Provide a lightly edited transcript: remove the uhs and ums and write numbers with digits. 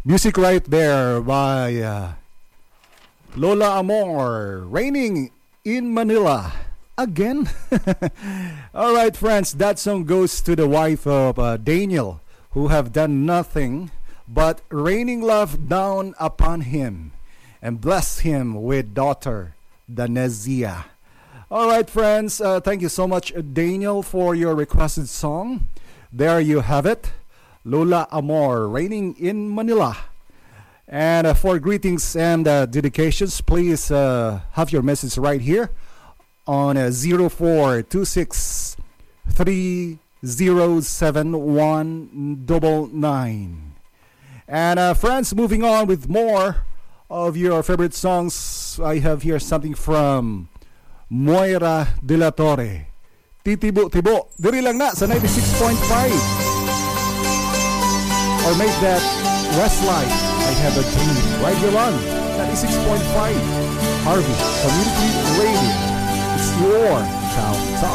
Music right there by Lola Amor, Raining in Manila. Again? All right, friends, that song goes to the wife of Daniel, who have done nothing but raining love down upon him and bless him with daughter, Danezia. All right, friends, thank you so much, Daniel, for your requested song. There you have it, Lola Amor, Raining in Manila. And for greetings and dedications, please have your message right here on 0426 And friends, moving on with more of your favorite songs, I have here something from Moira de la Torre. Titibo-tibo. Diri lang na sa 96.5. Or make that Westlife, I have a dream. Right here on 96.5. Harvey Community Radio. It's your town.